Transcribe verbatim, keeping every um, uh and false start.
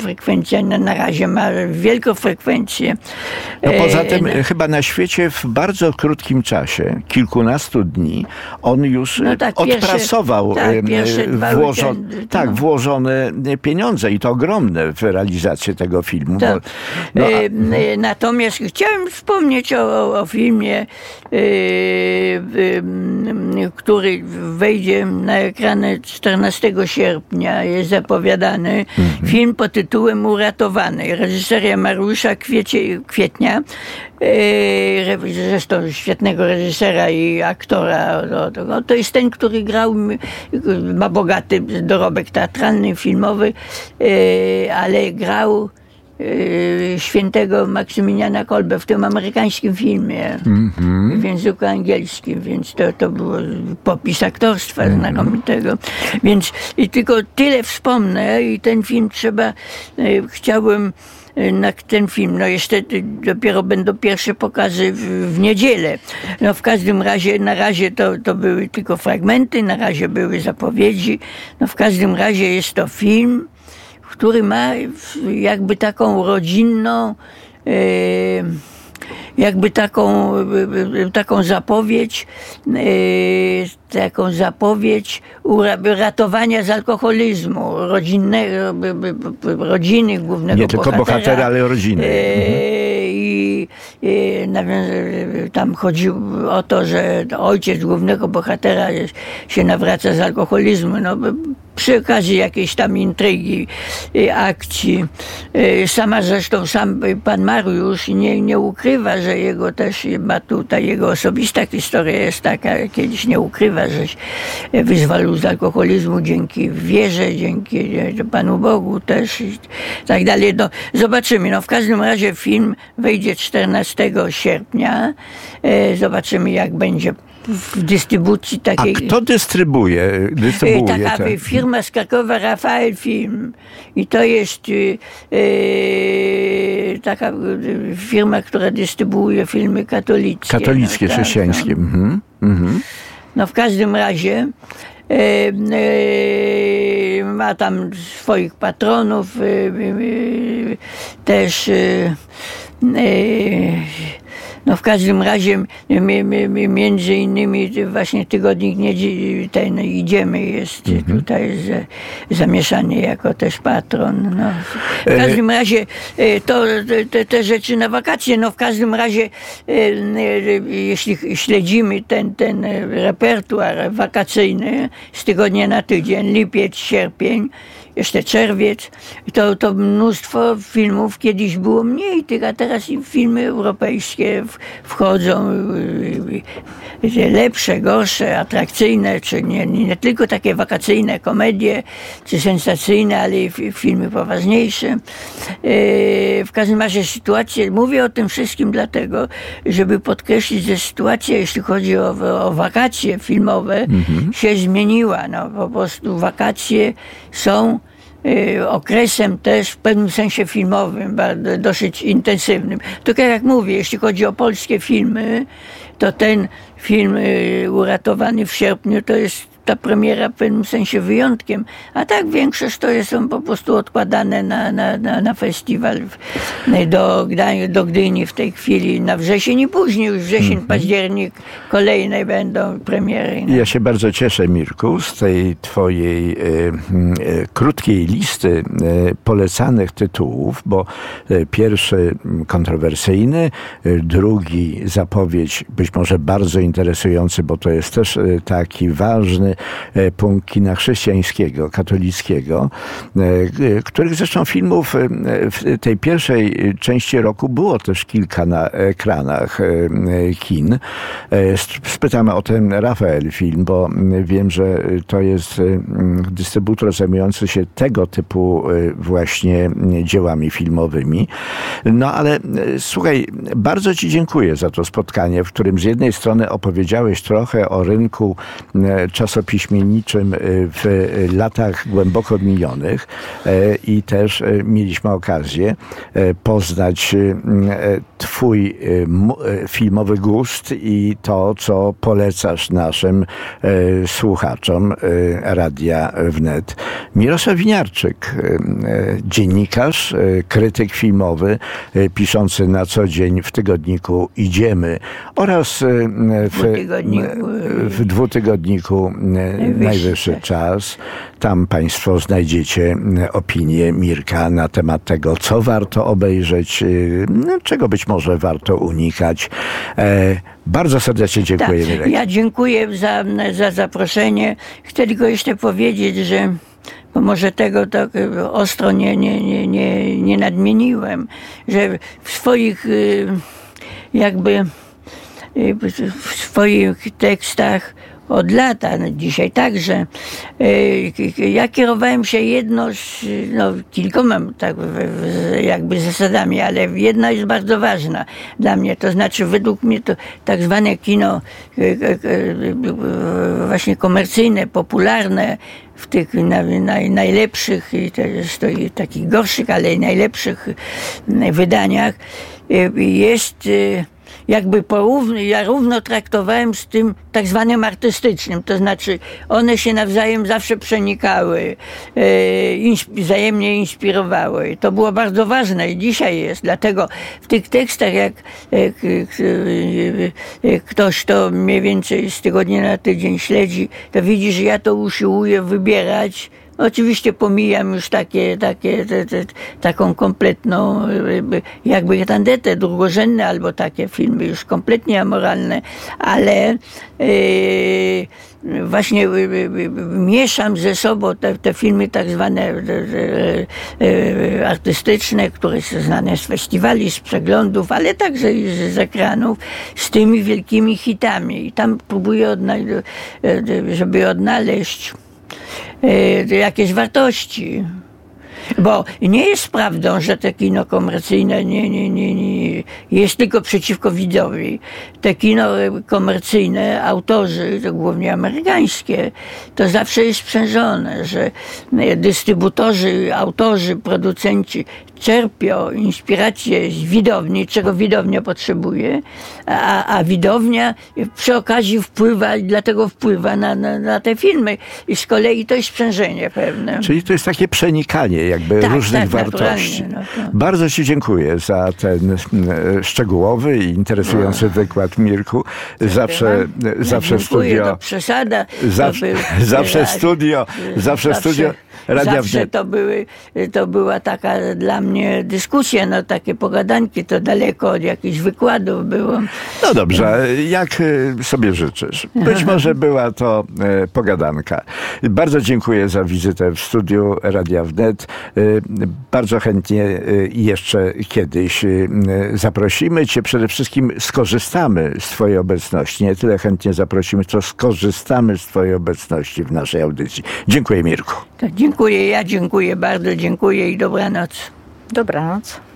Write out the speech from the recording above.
frekwencja na, na razie ma wielką frekwencję. No poza tym e, chyba na świecie w bardzo krótkim czasie, kilkunastu dni, on już no tak, odpracował pierwsze, tak, włożo, weekendy, tak, no. włożone pieniądze i to ogromne w realizację tego filmu. Tak. Bo, no, e, a... Natomiast chciałem wspomnieć o, o filmie, e, e, który wejdzie na ekrany czternastego sierpnia, jest zapowiadany. Mhm. Film pod tytułem Uratowany. Reżyseria Mariusza Kwiecie, Kwietnia, e, zresztą świetnego reżysera i aktora. To, to jest ten, który grał, ma bogaty dorobek teatralny, filmowy, e, ale grał świętego Maksymiliana Kolbe w tym amerykańskim filmie mm-hmm. w języku angielskim, więc to, to był popis aktorstwa mm-hmm. znakomitego. Więc i tylko tyle wspomnę i ten film trzeba, chciałbym na ten film, no jeszcze dopiero będą pierwsze pokazy w, w niedzielę. No w każdym razie, na razie to, to były tylko fragmenty, na razie były zapowiedzi, no w każdym razie jest to film, który ma jakby taką rodzinną, jakby taką, taką zapowiedź, taką zapowiedź ratowania z alkoholizmu, rodzinnego, rodziny głównego Nie tylko bohatera. bohatera, ale rodziny. I, i tam chodziło o to, że ojciec głównego bohatera się nawraca z alkoholizmu. No, przy okazji jakiejś tam intrygi, akcji. Sama zresztą sam pan Mariusz nie, nie ukrywa, że jego też ma tutaj, jego osobista historia jest taka, kiedyś nie ukrywa, że się wyzwolił z alkoholizmu dzięki wierze, dzięki Panu Bogu też i tak dalej. No, zobaczymy. No, w każdym razie film wejdzie czternastego sierpnia. Zobaczymy, jak będzie w dystrybucji takiej. A kto dystrybuuje? dystrybuuje taka te... firma z Krakowa, Rafael Film. I to jest e, taka firma, która dystrybuuje filmy katolickie. Katolickie, no, chrześcijańskie. Tak, no. Mhm. Mhm. No w każdym razie e, e, ma tam swoich patronów, e, e, też e, no w każdym razie między innymi właśnie Tygodnik Niedzi, ten Idziemy jest mm-hmm. tutaj z, zamieszany jako też patron. No. W każdym razie to te, te rzeczy na wakacje, no w każdym razie jeśli śledzimy ten, ten repertuar wakacyjny z tygodnia na tydzień, lipiec, sierpień, jeszcze czerwiec, to, to mnóstwo filmów kiedyś było mniej tych, a teraz filmy europejskie wchodzą, lepsze, gorsze, atrakcyjne, czy nie, nie tylko takie wakacyjne komedie, czy sensacyjne, ale i filmy poważniejsze. W każdym razie sytuację, mówię o tym wszystkim dlatego, żeby podkreślić, że sytuacja, jeśli chodzi o, o wakacje filmowe, mm-hmm. się zmieniła. No, po prostu wakacje są okresem też w pewnym sensie filmowym, bardzo, dosyć intensywnym. Tylko jak mówię, jeśli chodzi o polskie filmy, to ten film Uratowany w sierpniu to jest ta premiera w pewnym sensie wyjątkiem, a tak większość to są po prostu odkładane na, na, na, na festiwal do, do Gdyni w tej chwili na wrzesień i później już wrzesień, mm-hmm. październik kolejne będą premiery. No. Ja się bardzo cieszę, Mirku, z tej twojej e, e, krótkiej listy e, polecanych tytułów, bo e, pierwszy kontrowersyjny, e, drugi zapowiedź być może bardzo interesujący, bo to jest też e, taki ważny punkt kina chrześcijańskiego, katolickiego, których zresztą filmów w tej pierwszej części roku było też kilka na ekranach kin. Spytamy o ten Rafael Film, bo wiem, że to jest dystrybutor zajmujący się tego typu właśnie dziełami filmowymi. No ale słuchaj, bardzo ci dziękuję za to spotkanie, w którym z jednej strony opowiedziałeś trochę o rynku czasopism piśmienniczym w latach głęboko minionych i też mieliśmy okazję poznać twój filmowy gust i to, co polecasz naszym słuchaczom Radia Wnet. Mirosław Winiarczyk, dziennikarz, krytyk filmowy, piszący na co dzień w tygodniku Idziemy oraz w, w dwutygodniku Najwyższy Czas. Tam Państwo znajdziecie opinię Mirka na temat tego, co warto obejrzeć, czego być może warto unikać. Bardzo serdecznie dziękuję. Tak, ja dziękuję za, za zaproszenie. Chcę tylko jeszcze powiedzieć, że bo może tego tak ostro nie, nie, nie, nie, nie nadmieniłem, że w swoich jakby w swoich tekstach od lata, dzisiaj także, ja kierowałem się jedno z, no, kilkoma tak jakby zasadami, ale jedna jest bardzo ważna dla mnie, to znaczy według mnie to tak zwane kino właśnie komercyjne, popularne, w tych naj, naj, najlepszych, i też to i takich gorszych, ale najlepszych wydaniach jest jakby porówno, ja równo traktowałem z tym tak zwanym artystycznym, to znaczy one się nawzajem zawsze przenikały, e, insp- wzajemnie inspirowały. To było bardzo ważne i dzisiaj jest, dlatego w tych tekstach, jak e, e, e, ktoś to mniej więcej z tygodnia na tydzień śledzi, to widzi, że ja to usiłuję wybierać. Oczywiście pomijam już takie, takie, te, te, taką kompletną jakby tandetę, drugorzędne albo takie filmy już kompletnie amoralne, ale yy, właśnie yy, mieszam ze sobą te, te filmy tak zwane yy, yy, artystyczne, które są znane z festiwali, z przeglądów, ale także i z, z ekranów, z tymi wielkimi hitami. I tam próbuję, odna- żeby odnaleźć jakieś wartości. Bo nie jest prawdą, że te kino komercyjne nie, nie, nie, nie jest tylko przeciwko widzowi. Te kino komercyjne, autorzy, to głównie amerykańskie, to zawsze jest sprzężone, że dystrybutorzy, autorzy, producenci czerpią inspirację z widowni, czego widownia potrzebuje, a, a widownia przy okazji wpływa, dlatego wpływa na, na, na te filmy. I z kolei to jest sprzężenie pewne. Czyli to jest takie przenikanie jakby tak, różnych tak, wartości. No to... Bardzo Ci dziękuję za ten szczegółowy i interesujący no. wykład, Mirku. Zawsze, no, zawsze studio... To przesada. Zawsze, to był, zawsze ra, studio, zawsze, zawsze studio... Radia Zawsze Wnet. to, były, to była taka dla mnie dyskusja, no takie pogadanki, to daleko od jakichś wykładów było. No dobrze, jak sobie życzysz. Być może była to pogadanka. Bardzo dziękuję za wizytę w studiu Radia Wnet. Bardzo chętnie jeszcze kiedyś zaprosimy Cię. Przede wszystkim skorzystamy z Twojej obecności. Nie tyle chętnie zaprosimy, co skorzystamy z Twojej obecności w naszej audycji. Dziękuję, Mirku. Tak, dziękuję, ja dziękuję bardzo, dziękuję i dobranoc. Dobranoc.